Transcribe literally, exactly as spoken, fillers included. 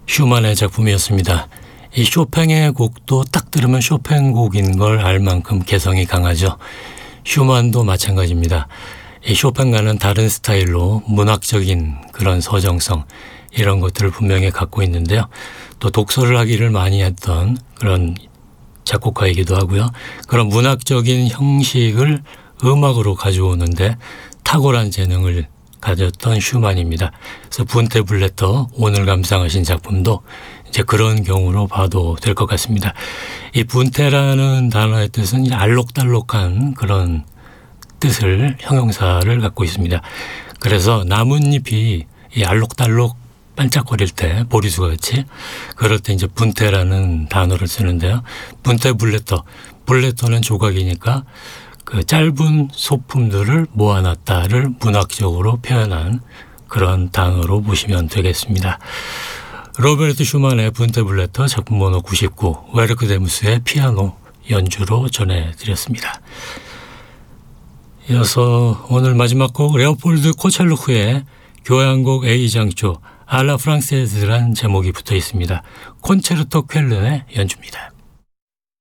슈만의 작품이었습니다. 이 쇼팽의 곡도 딱 들으면 쇼팽 곡인 걸 알 만큼 개성이 강하죠. 슈만도 마찬가지입니다. 이 쇼팽과는 다른 스타일로 문학적인 그런 서정성 이런 것들을 분명히 갖고 있는데요. 또 독서를 하기를 많이 했던 그런 작곡가이기도 하고요. 그런 문학적인 형식을 음악으로 가져오는데 탁월한 재능을 가졌던 슈만입니다. 그래서 분테 블레터 오늘 감상하신 작품도 이제 그런 경우로 봐도 될 것 같습니다. 이 분테라는 단어의 뜻은 알록달록한 그런 뜻을 형용사를 갖고 있습니다. 그래서 나뭇잎이 이 알록달록 반짝거릴 때 보리수 같이 그럴 때 이제 분테라는 단어를 쓰는데요. 분테 블레터, 블레터는 조각이니까 그 짧은 소품들을 모아놨다를 문학적으로 표현한 그런 단어로 보시면 되겠습니다. 로베르트 슈만의 분테 블레터 작품 번호 구십구, 웨르크 데무스의 피아노 연주로 전해드렸습니다. 이어서 오늘 마지막 곡 레오폴드 코첼루크의 교향곡 A 장조 알라 프랑세즈란 제목이 붙어 있습니다. 콘체르토 쾰른의 연주입니다.